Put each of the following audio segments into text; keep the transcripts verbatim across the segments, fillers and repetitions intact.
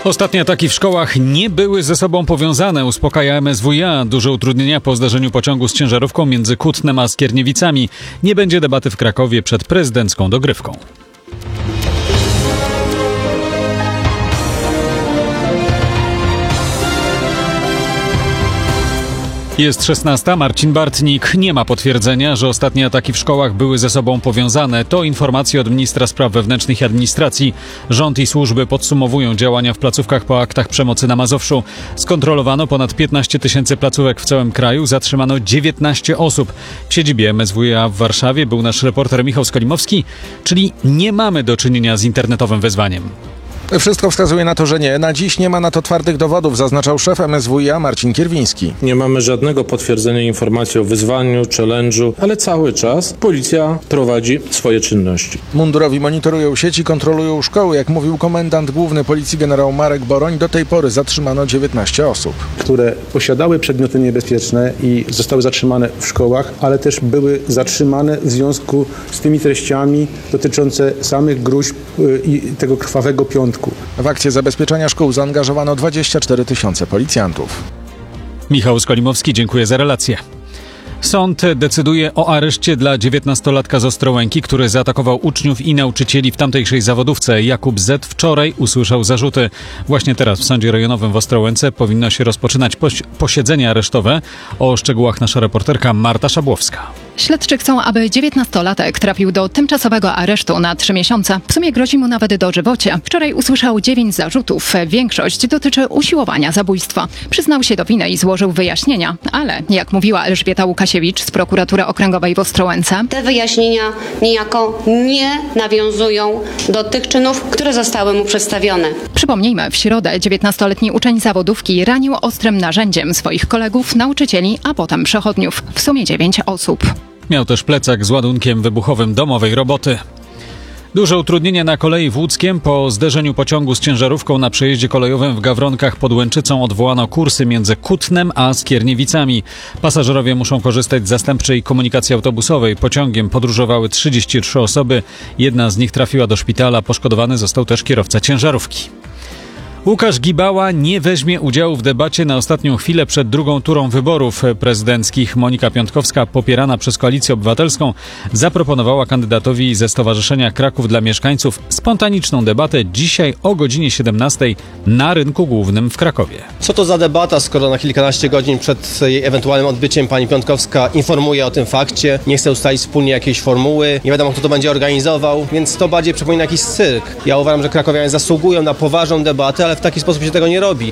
Ostatnie ataki w szkołach nie były ze sobą powiązane, uspokaja M S W iA. Duże utrudnienia po zdarzeniu pociągu z ciężarówką między Kutnem a Skierniewicami. Nie będzie debaty w Krakowie przed prezydencką dogrywką. Jest szesnasta. Marcin Bartnik. Nie ma potwierdzenia, że ostatnie ataki w szkołach były ze sobą powiązane. To informacje od ministra spraw wewnętrznych i administracji. Rząd i służby podsumowują działania w placówkach po aktach przemocy na Mazowszu. Skontrolowano ponad piętnaście tysięcy placówek w całym kraju. Zatrzymano dziewiętnaście osób. W siedzibie M S W iA w Warszawie był nasz reporter Michał Skolimowski. Czyli nie mamy do czynienia z internetowym wezwaniem. Wszystko wskazuje na to, że nie. Na dziś nie ma na to twardych dowodów, zaznaczał szef M S W iA Marcin Kierwiński. Nie mamy żadnego potwierdzenia informacji o wyzwaniu, challenge'u, ale cały czas policja prowadzi swoje czynności. Mundurowi monitorują sieci, kontrolują szkoły. Jak mówił komendant główny policji generał Marek Boroń, do tej pory zatrzymano dziewiętnaście osób. Które posiadały przedmioty niebezpieczne i zostały zatrzymane w szkołach, ale też były zatrzymane w związku z tymi treściami dotyczące samych gróźb i tego krwawego piątku. W akcję zabezpieczenia szkół zaangażowano dwadzieścia cztery tysiące policjantów. Michał Skolimowski, dziękuję za relację. Sąd decyduje o areszcie dla dziewiętnastolatka z Ostrołęki, który zaatakował uczniów i nauczycieli w tamtejszej zawodówce. Jakub Z. wczoraj usłyszał zarzuty. Właśnie teraz w Sądzie Rejonowym w Ostrołęce powinno się rozpoczynać poś- posiedzenie aresztowe. O szczegółach nasza reporterka Marta Szabłowska. Śledczy chcą, aby dziewiętnastolatek trafił do tymczasowego aresztu na trzy miesiące. W sumie grozi mu nawet dożywocie. Wczoraj usłyszał dziewięć zarzutów. Większość dotyczy usiłowania zabójstwa. Przyznał się do winy i złożył wyjaśnienia, ale jak mówiła Elżbieta Łukasiewicz z prokuratury okręgowej w Ostrołęce, te wyjaśnienia niejako nie nawiązują do tych czynów, które zostały mu przedstawione. Przypomnijmy, w środę dziewiętnastoletni uczeń zawodówki ranił ostrym narzędziem swoich kolegów, nauczycieli, a potem przechodniów. W sumie dziewięć osób. Miał też plecak z ładunkiem wybuchowym domowej roboty. Duże utrudnienia na kolei w Łódzkiem. Po zderzeniu pociągu z ciężarówką na przejeździe kolejowym w Gawronkach pod Łęczycą odwołano kursy między Kutnem a Skierniewicami. Pasażerowie muszą korzystać z zastępczej komunikacji autobusowej. Pociągiem podróżowały trzydzieści trzy osoby. Jedna z nich trafiła do szpitala. Poszkodowany został też kierowca ciężarówki. Łukasz Gibała nie weźmie udziału w debacie na ostatnią chwilę przed drugą turą wyborów prezydenckich. Monika Piątkowska, popierana przez Koalicję Obywatelską, zaproponowała kandydatowi ze Stowarzyszenia Kraków dla Mieszkańców spontaniczną debatę dzisiaj o godzinie siedemnastej na Rynku Głównym w Krakowie. Co to za debata, skoro na kilkanaście godzin przed jej ewentualnym odbyciem pani Piątkowska informuje o tym fakcie, nie chce ustalić wspólnie jakiejś formuły, nie wiadomo kto to będzie organizował, więc to bardziej przypomina jakiś cyrk. Ja uważam, że krakowianie zasługują na poważną debatę, ale w taki sposób się tego nie robi.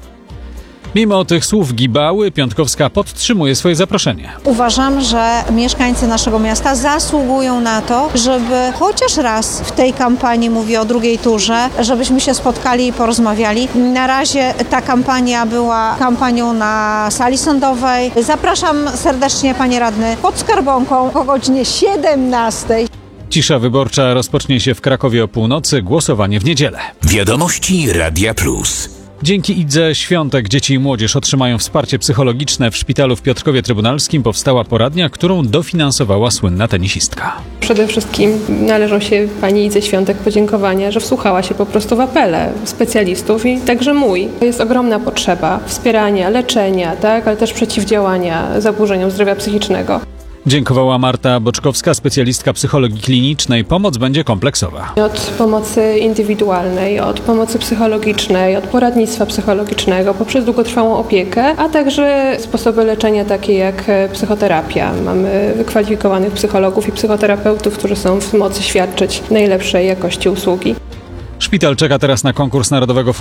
Mimo tych słów Gibały, Piątkowska podtrzymuje swoje zaproszenie. Uważam, że mieszkańcy naszego miasta zasługują na to, żeby chociaż raz w tej kampanii, mówię o drugiej turze, żebyśmy się spotkali i porozmawiali. Na razie ta kampania była kampanią na sali sądowej. Zapraszam serdecznie, panie radny, pod Skarbonką o godzinie siedemnastej. Cisza wyborcza rozpocznie się w Krakowie o północy, głosowanie w niedzielę. Wiadomości Radia Plus. Dzięki Idze Świątek dzieci i młodzież otrzymają wsparcie psychologiczne. W szpitalu w Piotrkowie Trybunalskim powstała poradnia, którą dofinansowała słynna tenisistka. Przede wszystkim należą się pani Idze Świątek podziękowania, że wsłuchała się po prostu w apele specjalistów i także mój. Jest ogromna potrzeba wspierania, leczenia, tak, ale też przeciwdziałania zaburzeniom zdrowia psychicznego. Dziękowała Marta Boczkowska, specjalistka psychologii klinicznej. Pomoc będzie kompleksowa. Od pomocy indywidualnej, od pomocy psychologicznej, od poradnictwa psychologicznego, poprzez długotrwałą opiekę, a także sposoby leczenia takie jak psychoterapia. Mamy wykwalifikowanych psychologów i psychoterapeutów, którzy są w mocy świadczyć najlepszej jakości usługi. Szpital czeka teraz na konkurs Narodowego